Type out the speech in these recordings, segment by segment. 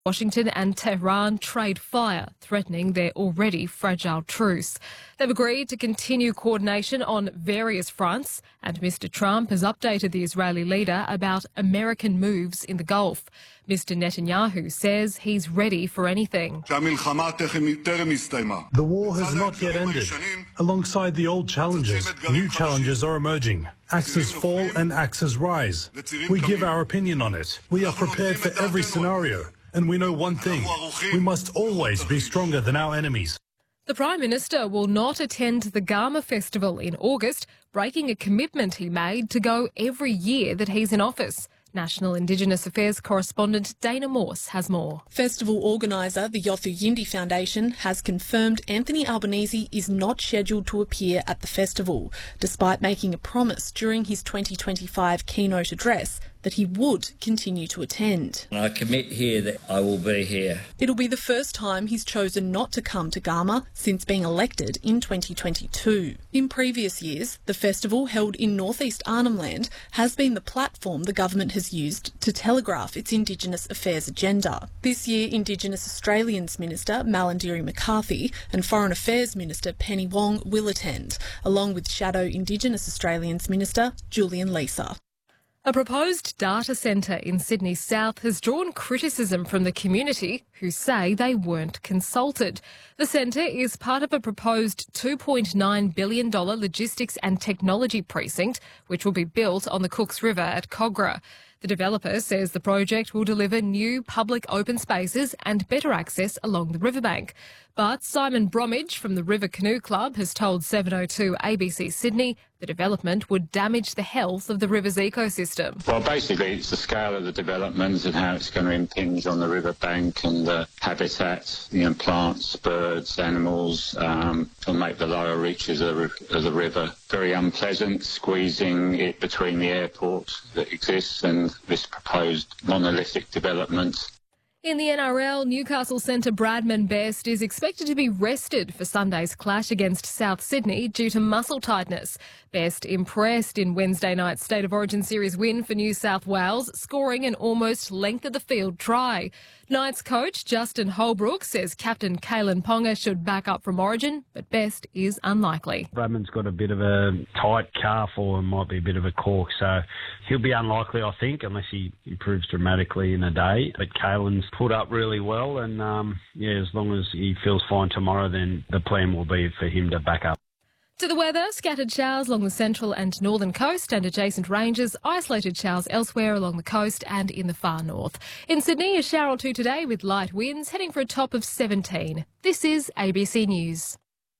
Washington and Tehran trade fire, threatening their already fragile truce. They've agreed to continue coordination on various fronts, and Mr. Trump has updated the Israeli leader about American moves in the Gulf. Mr. Netanyahu says he's ready for anything. The war has not yet ended. Alongside the old challenges, new challenges are emerging. Axes fall and axes rise. We give our opinion on it. We are prepared for every scenario. And we know one thing, we must always be stronger than our enemies. The Prime Minister will not attend the Garma Festival in August, breaking a commitment he made to go every year that he's in office. National Indigenous Affairs correspondent Dana Morse has more. Festival organiser the Yothu Yindi Foundation has confirmed Anthony Albanese is not scheduled to appear at the festival, despite making a promise during his 2025 keynote address that he would continue to attend. I commit here that I will be here. It'll be the first time he's chosen not to come to Garma since being elected in 2022. In previous years, the festival held in northeast Arnhem Land has been the platform the government has used to telegraph its Indigenous affairs agenda. This year, Indigenous Australians Minister Malarndirri McCarthy and Foreign Affairs Minister Penny Wong will attend, along with Shadow Indigenous Australians Minister Julian Leeser. A proposed data centre in Sydney South has drawn criticism from the community, who say they weren't consulted. The centre is part of a proposed $2.9 billion logistics and technology precinct, which will be built on the Cooks River at Kogarah. The developer says the project will deliver new public open spaces and better access along the riverbank. But Simon Bromwich from the River Canoe Club has told 702 ABC Sydney the development would damage the health of the river's ecosystem. Well, basically it's the scale of the development and how it's going to impinge on the riverbank and the habitat, plants, birds, animals, to make the lower reaches of the river very unpleasant, squeezing it between the airport that exists and this proposed monolithic development. In the NRL, Newcastle centre Bradman Best is expected to be rested for Sunday's clash against South Sydney due to muscle tightness. Best impressed in Wednesday night's State of Origin series win for New South Wales, scoring an almost length of the field try. Knights coach Justin Holbrook says captain Kalen Ponga should back up from Origin, but Best is unlikely. Bradman's got a bit of a tight calf or might be a bit of a cork, so he'll be unlikely, I think, unless he improves dramatically in a day. But Kalen's put up really well, and as long as he feels fine tomorrow, then the plan will be for him to back up. To the weather, scattered showers along the central and northern coast and adjacent ranges, isolated showers elsewhere along the coast and in the far north. In Sydney, a shower or two today with light winds, heading for a top of 17. This is ABC News.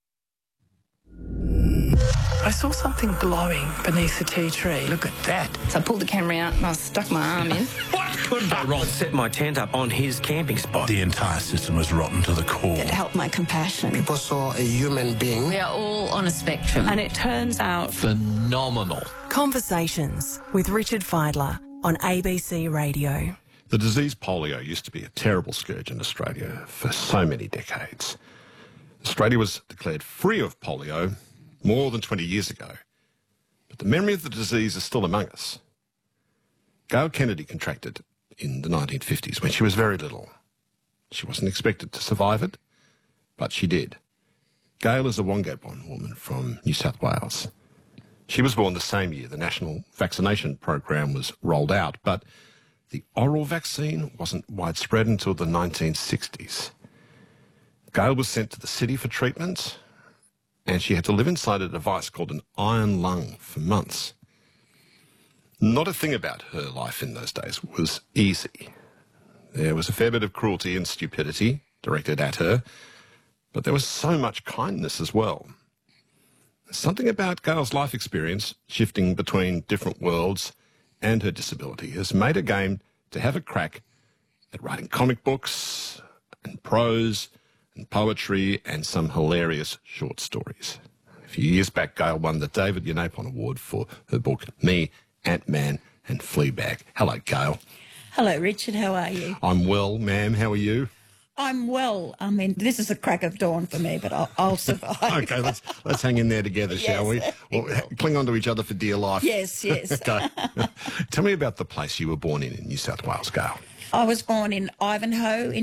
I saw something glowing beneath the tea tree. Look at that. So I pulled the camera out and I stuck my arm in. What could go wrong? Set my tent up on his camping spot. The entire system was rotten to the core. It helped my compassion. People saw a human being. We are all on a spectrum. And it turns out... phenomenal. Conversations with Richard Fidler on ABC Radio. The disease polio used to be a terrible scourge in Australia for so many decades. Australia was declared free of polio more than 20 years ago. But the memory of the disease is still among us. Gail Kennedy contracted in the 1950s when she was very little. She wasn't expected to survive it, but she did. Gail is a Wongadbon woman from New South Wales. She was born the same year the national vaccination program was rolled out, but the oral vaccine wasn't widespread until the 1960s. Gail was sent to the city for treatment, and she had to live inside a device called an iron lung for months. Not a thing about her life in those days was easy. There was a fair bit of cruelty and stupidity directed at her, but there was so much kindness as well. Something about Gail's life experience, shifting between different worlds and her disability, has made her game to have a crack at writing comic books and prose and poetry and some hilarious short stories. A few years back, Gail won the David Yanapon Award for her book, Me, Ant-Man and Fleabag. Hello, Gail. Hello, Richard. How are you? I'm well, ma'am. How are you? I'm well. I mean, this is a crack of dawn for me, but I'll survive. Okay, let's hang in there together, shall we? We'll cling on to each other for dear life. Yes. Okay. Tell me about the place you were born in New South Wales, Gail. I was born in Ivanhoe in